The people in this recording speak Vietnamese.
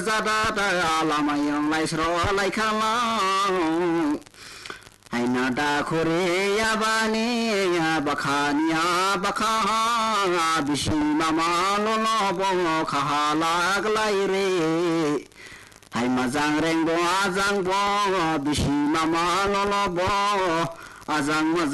Zada da lama yang lai sro lai khalang ai na da khore ya bani ya bakhan ya bakha bishi mama lo lo bo kha lag lai re ai ma jang reng bo ajang bo bishi mama lo lo bo ajang